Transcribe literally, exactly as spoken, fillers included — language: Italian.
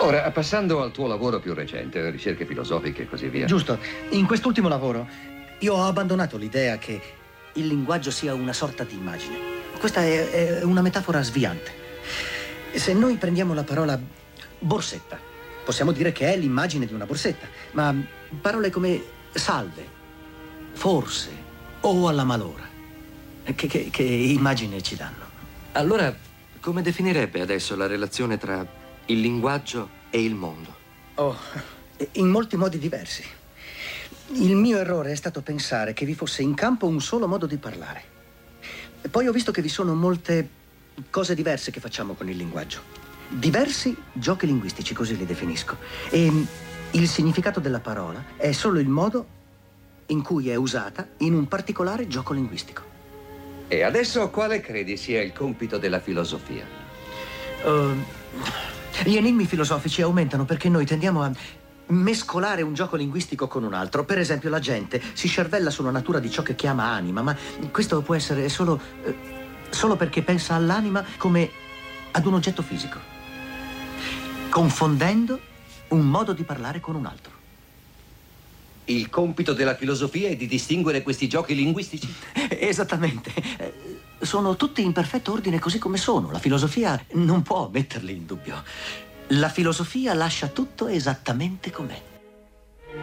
Ora, passando al tuo lavoro più recente, ricerche filosofiche e così via. Giusto. In quest'ultimo lavoro io ho abbandonato l'idea che il linguaggio sia una sorta di immagine. Questa è, è una metafora sviante. Se noi prendiamo la parola borsetta, possiamo dire che è l'immagine di una borsetta, ma parole come salve, forse o alla malora, che, che, che immagine ci danno? Allora, come definirebbe adesso la relazione tra il linguaggio e il mondo? Oh, in molti modi diversi. Il mio errore è stato pensare che vi fosse in campo un solo modo di parlare. Poi ho visto che vi sono molte cose diverse che facciamo con il linguaggio. Diversi giochi linguistici, così li definisco. E il significato della parola è solo il modo in cui è usata in un particolare gioco linguistico. E adesso quale credi sia il compito della filosofia? Uh, gli enigmi filosofici aumentano perché noi tendiamo a mescolare un gioco linguistico con un altro. Per esempio, la gente si scervella sulla natura di ciò che chiama anima, ma questo può essere solo, eh, solo perché pensa all'anima come ad un oggetto fisico, confondendo un modo di parlare con un altro. Il compito della filosofia è di distinguere questi giochi linguistici? Esattamente. Sono tutti in perfetto ordine così come sono. La filosofia non può metterli in dubbio. La filosofia lascia tutto esattamente com'è.